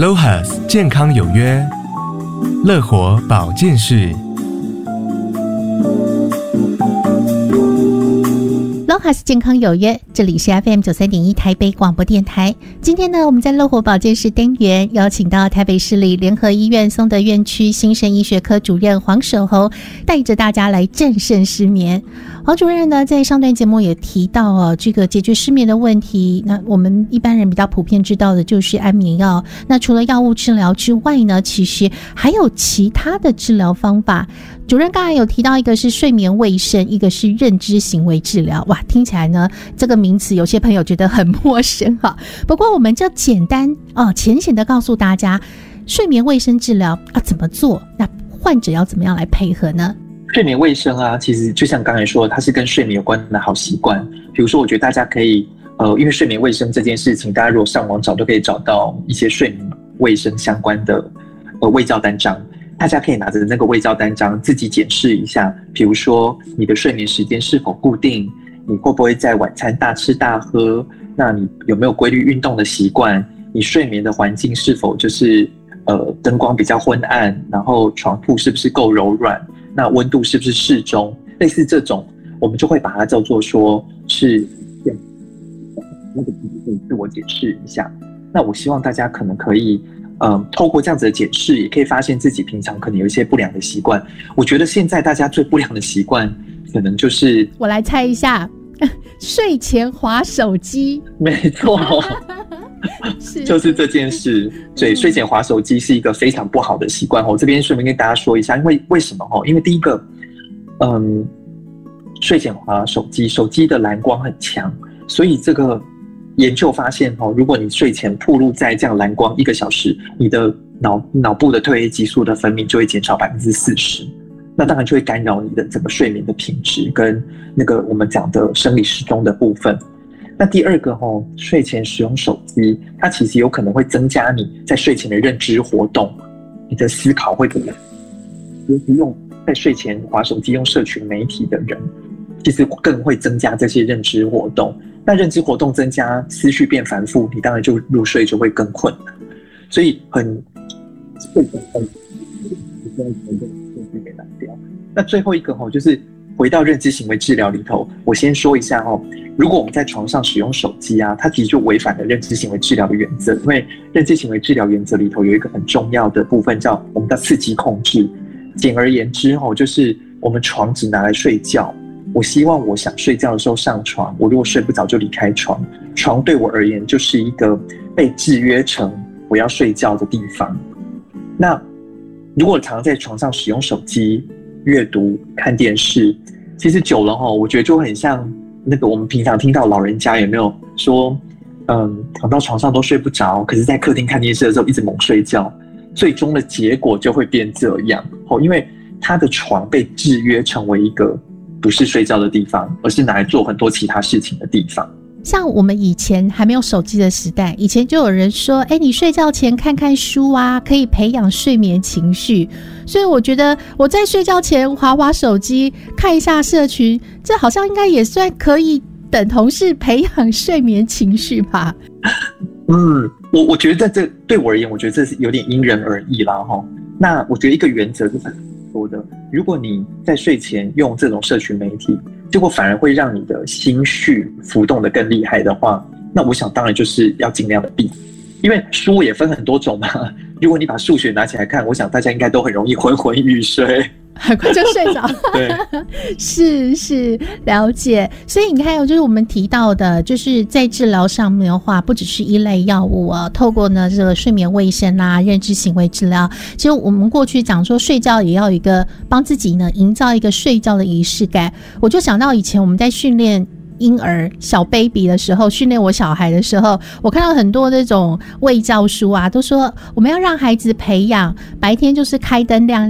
LOHAS 健康有约，乐活保健室。 LOHAS 健康有约，这里是 FM93.1 台北广播电台。今天呢，我们在乐活保健室单元邀请到台北市立联合医院松德院区精神医学科主任黄守侯，带着大家来战胜失眠。黄主任呢，在上段节目也提到这个解决失眠的问题，那我们一般人比较普遍知道的就是安眠药。那除了药物治疗之外呢，其实还有其他的治疗方法。主任刚才有提到，一个是睡眠卫生，一个是认知行为治疗。哇，听起来呢，这个名词有些朋友觉得很陌生哈。不过我们就简单浅显的告诉大家，睡眠卫生治疗怎么做？那患者要怎么样来配合呢？ 睡眠卫生其实就像刚才说的，它是跟睡眠有关的好习惯。比如说，我觉得大家可以因为睡眠卫生这件事情，大家如果上网找都可以找到一些睡眠卫生相关的卫教单张。大家可以拿着那个卫教单张自己检视一下，比如说你的睡眠时间是否固定，你会不会在晚餐大吃大喝，那你有没有规律运动的习惯，你睡眠的环境是否就是灯光比较昏暗，然后床铺是不是够柔软，那温度是不是适中，类似这种我们就会把它叫做说是那个自我检视一下。那我希望大家可能可以透过这样子的检视，也可以发现自己平常可能有一些不良的习惯。我觉得现在大家最不良的习惯可能就是我来猜一下，睡前滑手机。没错就是这件事。对，睡前滑手机是一个非常不好的习惯。我这边顺便跟大家说一下，为什么？因为第一个睡前滑手机，手机的蓝光很强，所以这个研究发现如果你睡前暴露在这样蓝光1个小时，你的脑部的褪黑激素的分泌就会减少40%，那当然就会干扰你的整个睡眠的品质跟那个我们讲的生理时钟的部分。那第二个睡前使用手机，它其实有可能会增加你在睡前的认知活动，你的思考会怎么样？尤其用在睡前滑手机用社群媒体的人，其实更会增加这些认知活动。那认知活动增加，思绪变繁复，你当然就入睡就会更困难。所以给拿掉。那最后一个就是回到认知行为治疗里头，我先说一下如果我们在床上使用手机它其实就违反了认知行为治疗的原则。因为认知行为治疗原则里头有一个很重要的部分叫我们的刺激控制。简而言之就是我们床只拿来睡觉。我希望我想睡觉的时候上床，我如果睡不着就离开床。床对我而言就是一个被制约成我要睡觉的地方。那如果常常在床上使用手机、阅读、看电视，其实久了我觉得就很像那个我们平常听到老人家有没有说，躺到床上都睡不着，可是在客厅看电视的时候一直猛睡觉，最终的结果就会变这样因为他的床被制约成为一个不是睡觉的地方，而是拿来做很多其他事情的地方。 像我们以前还没有手机的时代，以前就有人说你睡觉前看看书可以培养睡眠情绪。所以我觉得我在睡觉前滑滑手机看一下社群，这好像应该也算可以等同是培养睡眠情绪吧。 我觉得这对我而言，我觉得这是有点因人而异啦那我觉得一个原则就是说的，如果你在睡前用这种社群媒体，结果反而会让你的心绪浮动的更厉害的话，那我想当然就是要尽量的避。因为书也分很多种嘛，如果你把数学拿起来看，我想大家应该都很容易昏昏欲睡， 很快就睡着。对，是了解。所以你看就是我们提到的，就是在治疗上面的话，不只是依赖药物透过呢这个睡眠卫生认知行为治疗，其实我们过去讲说睡觉也要有一个帮自己呢营造一个睡觉的仪式感。我就想到以前我们在训练婴儿小 baby 的时候，训练我小孩的时候，我看到很多那种卫教书都说我们要让孩子培养白天就是开灯亮